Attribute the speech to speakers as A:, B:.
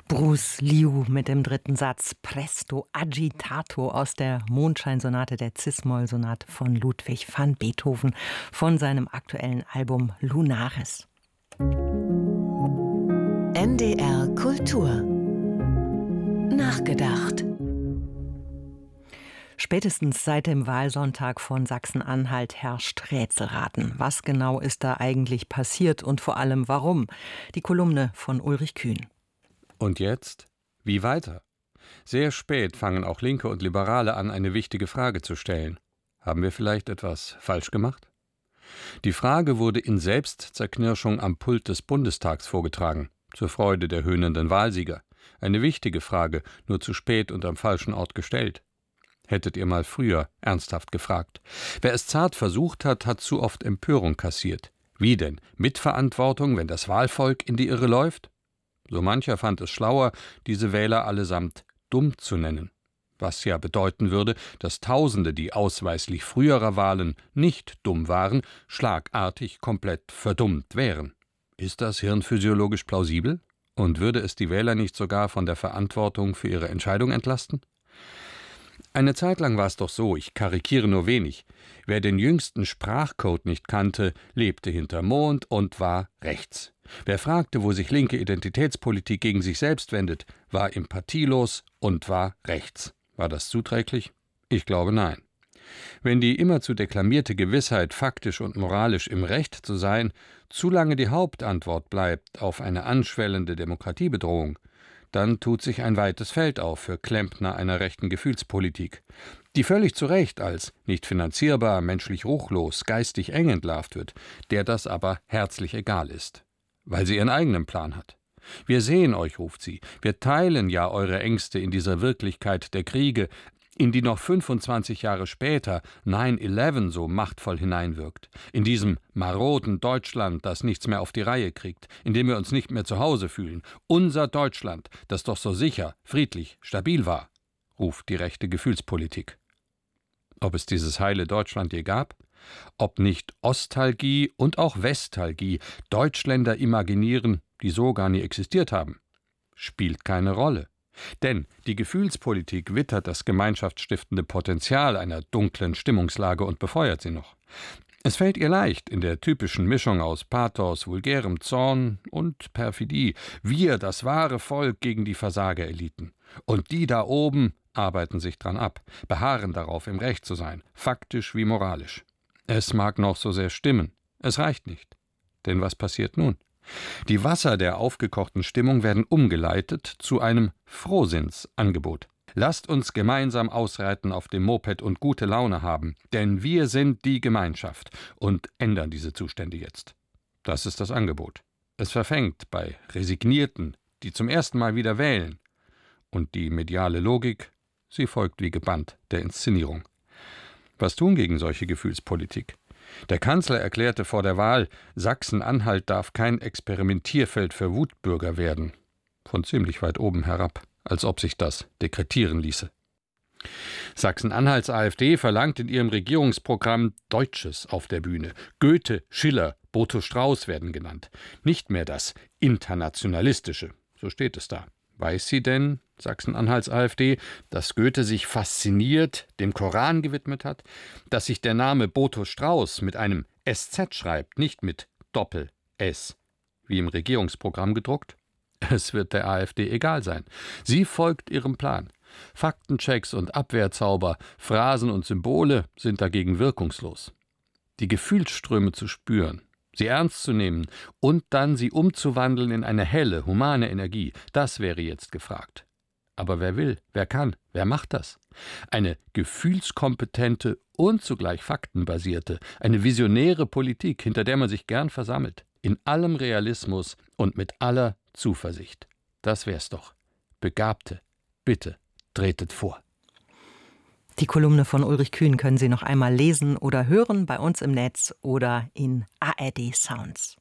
A: Bruce Liu mit dem dritten Satz Presto Agitato aus der Mondscheinsonate der Cis-Moll-Sonate von Ludwig van Beethoven von seinem aktuellen Album Lunaris.
B: NDR Kultur nachgedacht.
A: Spätestens seit dem Wahlsonntag von Sachsen-Anhalt herrscht Rätselraten. Was genau ist da eigentlich passiert und vor allem warum? Die Kolumne von Ulrich Kühn.
C: Und jetzt? Wie weiter? Sehr spät fangen auch Linke und Liberale an, eine wichtige Frage zu stellen. Haben wir vielleicht etwas falsch gemacht? Die Frage wurde in Selbstzerknirschung am Pult des Bundestags vorgetragen, zur Freude der höhnenden Wahlsieger. Eine wichtige Frage, nur zu spät und am falschen Ort gestellt. Hättet ihr mal früher ernsthaft gefragt. Wer es zart versucht hat, hat zu oft Empörung kassiert. Wie denn? Mitverantwortung, wenn das Wahlvolk in die Irre läuft? So mancher fand es schlauer, diese Wähler allesamt dumm zu nennen. Was ja bedeuten würde, dass Tausende, die ausweislich früherer Wahlen nicht dumm waren, schlagartig komplett verdummt wären. Ist das hirnphysiologisch plausibel? Und würde es die Wähler nicht sogar von der Verantwortung für ihre Entscheidung entlasten? Eine Zeit lang war es doch so, ich karikiere nur wenig. Wer den jüngsten Sprachcode nicht kannte, lebte hinter Mond und war rechts. Wer fragte, wo sich linke Identitätspolitik gegen sich selbst wendet, war empathielos und war rechts. War das zuträglich? Ich glaube nein. Wenn die immerzu deklamierte Gewissheit, faktisch und moralisch im Recht zu sein, zu lange die Hauptantwort bleibt auf eine anschwellende Demokratiebedrohung, dann tut sich ein weites Feld auf für Klempner einer rechten Gefühlspolitik, die völlig zu Recht als nicht finanzierbar, menschlich ruchlos, geistig eng entlarvt wird, der das aber herzlich egal ist. Weil sie ihren eigenen Plan hat. Wir sehen euch, ruft sie, wir teilen ja eure Ängste in dieser Wirklichkeit der Kriege, in die noch 25 Jahre später 9/11 so machtvoll hineinwirkt, in diesem maroden Deutschland, das nichts mehr auf die Reihe kriegt, in dem wir uns nicht mehr zu Hause fühlen. Unser Deutschland, das doch so sicher, friedlich, stabil war, ruft die rechte Gefühlspolitik. Ob es dieses heile Deutschland je gab? Ob nicht Ostalgie und auch Westalgie Deutschländer imaginieren, die so gar nie existiert haben? Spielt keine Rolle. Denn die Gefühlspolitik wittert das gemeinschaftsstiftende Potenzial einer dunklen Stimmungslage und befeuert sie noch. Es fällt ihr leicht, in der typischen Mischung aus Pathos, vulgärem Zorn und Perfidie, wir, das wahre Volk, gegen die Versagereliten. Und die da oben arbeiten sich dran ab, beharren darauf, im Recht zu sein, faktisch wie moralisch. Es mag noch so sehr stimmen, es reicht nicht. Denn was passiert nun? Die Wasser der aufgekochten Stimmung werden umgeleitet zu einem Frohsinnsangebot. Lasst uns gemeinsam ausreiten auf dem Moped und gute Laune haben, denn wir sind die Gemeinschaft und ändern diese Zustände jetzt. Das ist das Angebot. Es verfängt bei Resignierten, die zum ersten Mal wieder wählen. Und die mediale Logik, sie folgt wie gebannt der Inszenierung. Was tun gegen solche Gefühlspolitik? Der Kanzler erklärte vor der Wahl, Sachsen-Anhalt darf kein Experimentierfeld für Wutbürger werden. Von ziemlich weit oben herab, als ob sich das dekretieren ließe. Sachsen-Anhalts AfD verlangt in ihrem Regierungsprogramm Deutsches auf der Bühne. Goethe, Schiller, Boto Strauß werden genannt. Nicht mehr das Internationalistische, so steht es da. Weiß sie denn, Sachsen-Anhalts AfD, dass Goethe sich fasziniert dem Koran gewidmet hat, dass sich der Name Boto Strauß mit einem SZ schreibt, nicht mit Doppel-S, wie im Regierungsprogramm gedruckt? Es wird der AfD egal sein. Sie folgt ihrem Plan. Faktenchecks und Abwehrzauber, Phrasen und Symbole sind dagegen wirkungslos. Die Gefühlsströme zu spüren, sie ernst zu nehmen und dann sie umzuwandeln in eine helle, humane Energie, das wäre jetzt gefragt. Aber wer will, wer kann, wer macht das? Eine gefühlskompetente und zugleich faktenbasierte, eine visionäre Politik, hinter der man sich gern versammelt, in allem Realismus und mit aller Zuversicht. Das wär's doch. Begabte, bitte, tretet vor.
A: Die Kolumne von Ulrich Kühn können Sie noch einmal lesen oder hören bei uns im Netz oder in ARD Sounds.